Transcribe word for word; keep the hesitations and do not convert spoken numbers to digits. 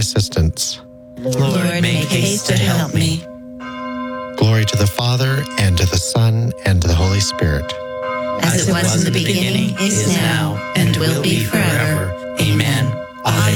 assistance. Lord, make haste to help me. Glory to the Father, and to the Son, and to the Holy Spirit. As it was in the beginning, is now, and will be forever. Amen. I